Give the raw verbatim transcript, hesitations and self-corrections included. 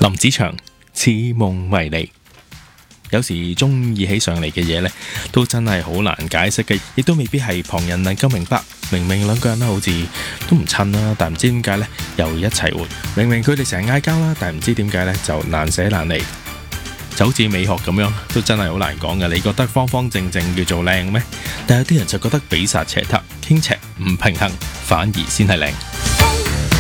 林子祥似夢迷離。有時中意起上嚟嘅嘢呢，都真係好難解釋嘅，亦都未必係旁人能夠明白。明明兩個人好似都唔襯啦，但唔知點解呢又一齊活。明明佢哋成日嗌交啦，但唔知點解呢就難捨難離。就好似美學咁樣，都真係好難講嘅。你覺得方方正正叫做靚咩？但有啲人就覺得比薩斜塔傾斜唔平衡，反而先係靚。